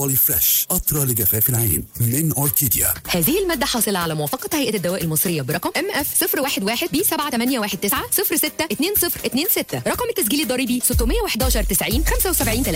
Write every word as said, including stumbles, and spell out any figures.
بولي فريش قطرة لجفاف العين من أوركيديا. هذه المادة حاصلة على موافقة هيئة الدواء المصرية برقم ام اف صفر واحد واحد بي سبعة تمانية واحد تسعة صفر ستة اتنين صفر اتنين ستة. رقم التسجيل الضريبي ستمية وحداشر تسعين خمسة وسبعين